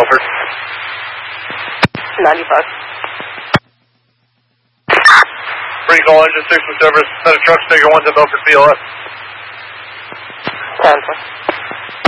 Milford. 95. Recall engine 6 and service. Set of trucks, figure 1 to Milford PLS. 10.